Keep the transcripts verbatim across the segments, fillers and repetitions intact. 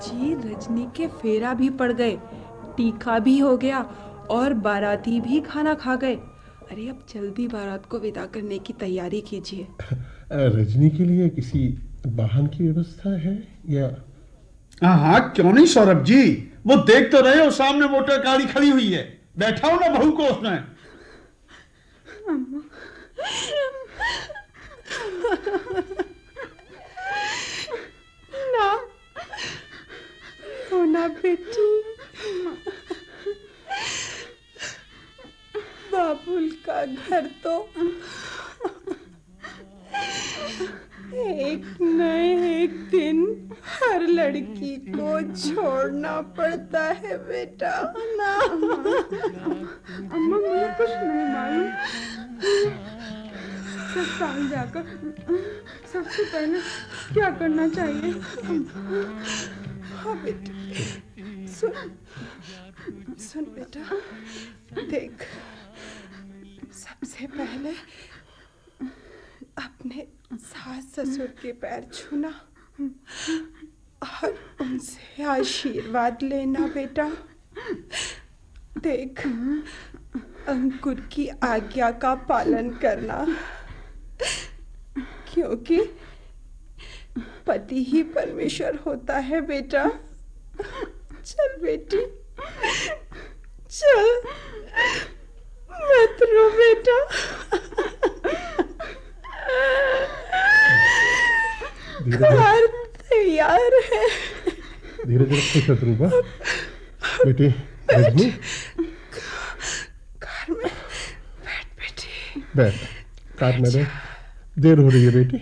जी, रजनी के फेरा भी पड़ गए, टीका भी हो गया और बाराती भी खाना खा गए। अरे अब जल्दी बारात को विदा करने की तैयारी कीजिए। रजनी के लिए किसी वाहन की व्यवस्था है या? हाँ हाँ, क्यों नहीं सौरभ जी, वो देख तो रहे हो सामने मोटर गाड़ी खड़ी हुई है, बैठा हो ना बहू को उसमें। ना सोना बेटी, बाबुल का घर तो एक न एक दिन हर लड़की को छोड़ना पड़ता है बेटा ना। अम्मा मुझे कुछ नहीं मालूम। ससुराल जाकर सबसे पहले क्या करना चाहिए? हाँ बेटा, सुन सुन बेटा, देख, सबसे पहले अपने सास ससुर के पैर छूना और उनसे आशीर्वाद लेना बेटा। देख, अंकुर की आज्ञा का पालन करना, क्योंकि पति ही परमेश्वर होता है बेटा। चल बेटी, चल, मत रो बेटा। कार तैयार है। धीरे धीरे खुश शत्रुबा। बेटी रजनी, कार में बैठ बेटी, बैठ, कार में बैठ, देर हो रही है बेटी।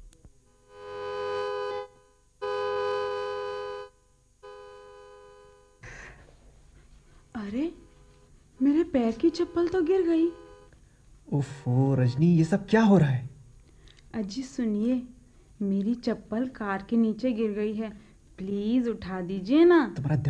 अरे मेरे पैर की चप्पल तो गिर गई। ओफो रजनी, ये सब क्या हो रहा है? अजी सुनिए, मेरी चप्पल कार के नीचे गिर गई है, प्लीज उठा दीजिए ना। तुम्हारा